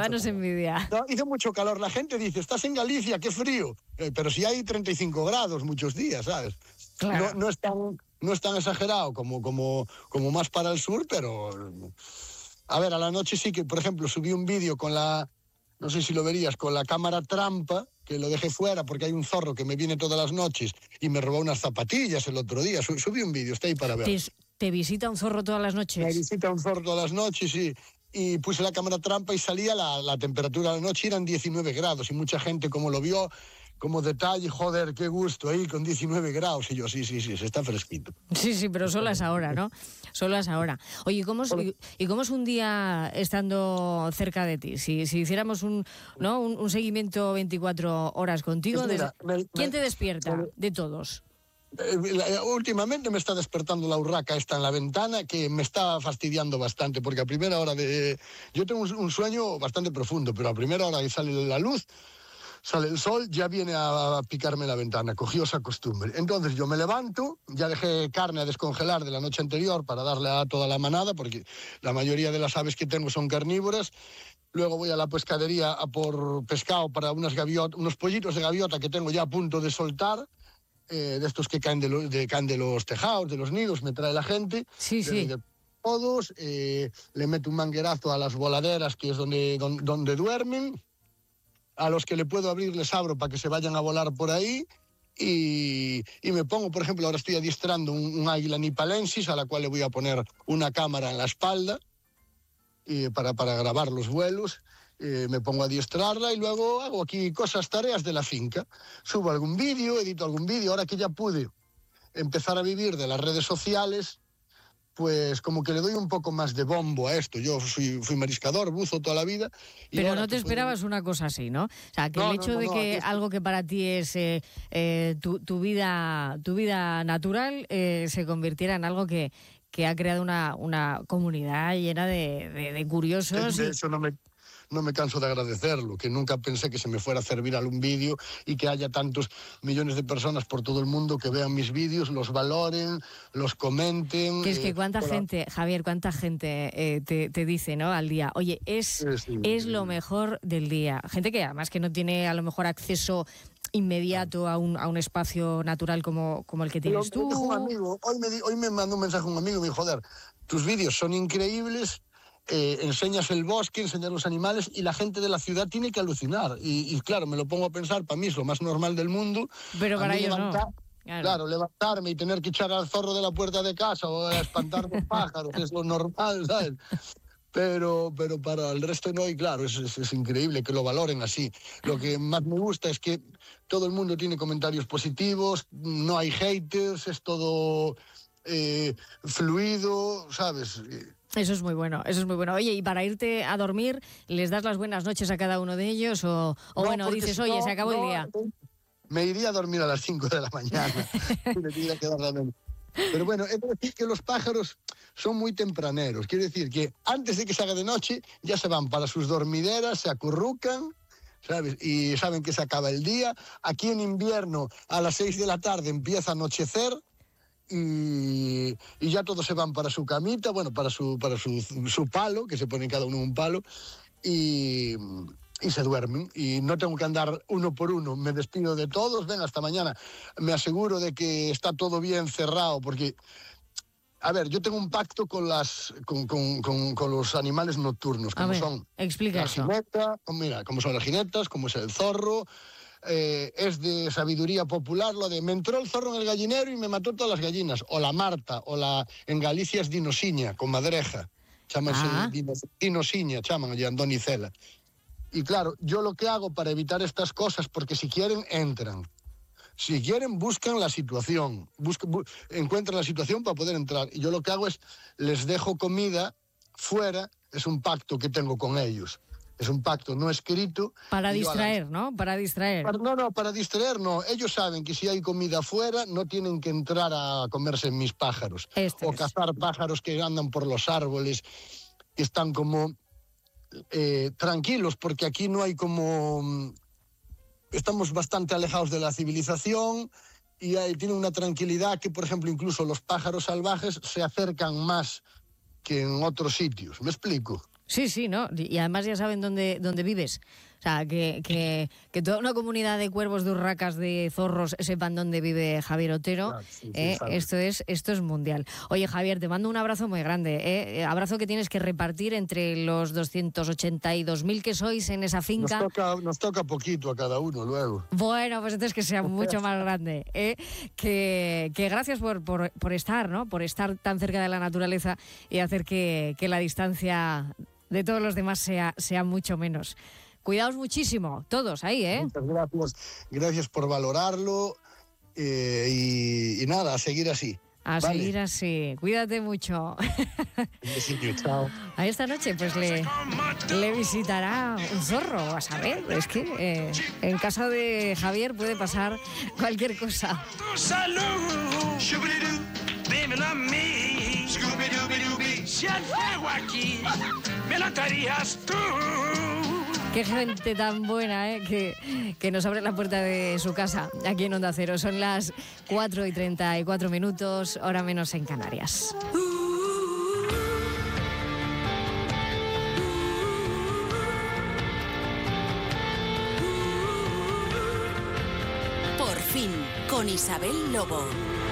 danos envidia. No, hizo mucho calor. La gente dice, estás en Galicia, qué frío. Pero si hay 35 grados muchos días, ¿sabes? Claro. No es tan exagerado como más para el sur, pero... A ver, a la noche sí que, por ejemplo, subí un vídeo con no sé si lo verías, con la cámara trampa, que lo dejé fuera porque hay un zorro que me viene todas las noches y me robó unas zapatillas el otro día. Subí un vídeo, está ahí para ver. ¿Te visita un zorro todas las noches? Me visita un zorro todas las noches, sí. Y puse la cámara trampa y salía la temperatura de la noche, eran 19 grados. Y mucha gente, como lo vio, como detalle, joder, qué gusto ahí con 19 grados. Y yo, sí, se está fresquito. Sí, pero solo es ahora, ¿no? Solo es ahora. Oye, ¿y cómo es un día estando cerca de ti? Si hiciéramos un seguimiento 24 horas contigo, Pues mira, ¿quién te despierta de todos? Últimamente me está despertando la urraca esta en la ventana, que me está fastidiando bastante, porque a primera hora yo tengo un sueño bastante profundo, pero a primera hora que sale la luz, sale el sol, ya viene a picarme la ventana, cogió esa costumbre. Entonces yo me levanto, ya dejé carne a descongelar de la noche anterior para darle a toda la manada, porque la mayoría de las aves que tengo son carnívoras. Luego voy a la pescadería a por pescado para unos pollitos de gaviota que tengo ya a punto de soltar. De estos que caen de los tejados, de los nidos, me trae la gente. Sí. De todos, le meto un manguerazo a las voladeras, que es donde duermen. A los que le puedo abrir les abro para que se vayan a volar por ahí. Y me pongo, por ejemplo, ahora estoy adiestrando un águila nipalensis, a la cual le voy a poner una cámara en la espalda para grabar los vuelos. Me pongo a adiestrarla y luego hago aquí tareas de la finca. Subo algún vídeo, edito algún vídeo. Ahora que ya pude empezar a vivir de las redes sociales, pues como que le doy un poco más de bombo a esto. Yo fui mariscador, buzo toda la vida. Pero no te esperabas una cosa así, ¿no? O sea, que el hecho de que algo que para ti es tu vida natural se convirtiera en algo que ha creado una comunidad llena de curiosos. De eso no me canso de agradecerlo, que nunca pensé que se me fuera a hacer viral un vídeo y que haya tantos millones de personas por todo el mundo que vean mis vídeos, los valoren, los comenten. Que es que cuánta gente, Javier, te dice, ¿no?, al día, oye, es lo mejor del día. Gente que además que no tiene a lo mejor acceso inmediato a un espacio natural como el que tienes tú. Un amigo, hoy me mandó un mensaje un amigo y me dijo, joder, tus vídeos son increíbles. Enseñas el bosque, enseñas los animales y la gente de la ciudad tiene que alucinar. Y claro, me lo pongo a pensar, para mí es lo más normal del mundo. Pero para ellos no. Claro, levantarme y tener que echar al zorro de la puerta de casa o espantar los pájaros, es lo normal, ¿sabes? Pero para el resto no, y claro, es increíble que lo valoren así. Lo que más me gusta es que todo el mundo tiene comentarios positivos, no hay haters, es todo fluido, ¿sabes? Eso es muy bueno. Oye, y para irte a dormir, ¿les das las buenas noches a cada uno de ellos? O bueno, dices, oye, se acabó el día. Me iría a dormir a las 5 de la mañana. Pero bueno, es decir que los pájaros son muy tempraneros. Quiero decir que antes de que se haga de noche, ya se van para sus dormideras, se acurrucan, ¿sabes? Y saben que se acaba el día. Aquí en invierno, a las 6 de la tarde empieza a anochecer. Y ya todos se van para su camita, bueno, para su palo, que se ponen cada uno un palo, y se duermen. Y no tengo que andar uno por uno, me despido de todos, ven, hasta mañana. Me aseguro de que está todo bien cerrado, porque, a ver, yo tengo un pacto con los animales nocturnos, como son explica la jineta, mira, como son las jinetas, como es el zorro. Es de sabiduría popular lo de me entró el zorro en el gallinero y me mató todas las gallinas, o la marta, en Galicia es dinosiña, con madreja, chámase dinosiña, chaman allá en Donicela. Y claro, yo lo que hago para evitar estas cosas, porque si quieren, entran. Si quieren, buscan la situación, encuentran la situación para poder entrar. Y yo lo que hago es, les dejo comida fuera, es un pacto que tengo con ellos. Es un pacto no escrito. Para distraer, ¿no? Para distraer. Para distraer no. Ellos saben que si hay comida afuera no tienen que entrar a comerse mis pájaros. O cazar pájaros que andan por los árboles, que están como tranquilos, porque aquí no hay como... Estamos bastante alejados de la civilización y tiene una tranquilidad que, por ejemplo, incluso los pájaros salvajes se acercan más que en otros sitios. ¿Me explico? Sí, ¿no? Y además ya saben dónde vives. O sea, que toda una comunidad de cuervos, de urracas, de zorros sepan dónde vive Javier Otero. Claro, sí, esto es mundial. Oye, Javier, te mando un abrazo muy grande. Abrazo que tienes que repartir entre los 282.000 que sois en esa finca. Nos toca poquito a cada uno luego. Bueno, pues entonces que sea mucho más grande. Que gracias por estar, ¿no? Por estar tan cerca de la naturaleza y hacer que la distancia de todos los demás sea mucho menos. Cuidaos muchísimo, todos ahí, ¿eh? Muchas gracias. Gracias por valorarlo y nada, a seguir así. Seguir así. Cuídate mucho. Chao. A esta noche pues le visitará un zorro, a saber. Es que en casa de Javier puede pasar cualquier cosa. ¡Salud! Dímelo a mí. Si al fuego aquí me notarías tú. Qué gente tan buena, que nos abre la puerta de su casa aquí en Onda Cero. Son las 4:34, hora menos en Canarias. Por fin, con Isabel Lobo.